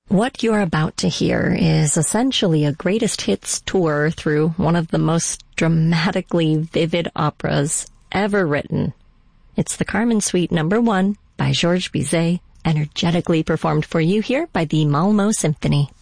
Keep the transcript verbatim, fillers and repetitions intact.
What you're about to hear is essentially a greatest hits tour through one of the most dramatically vivid operas ever written. It's the Carmen Suite Number One by Georges Bizet, energetically performed for you here by the Malmö Symphony.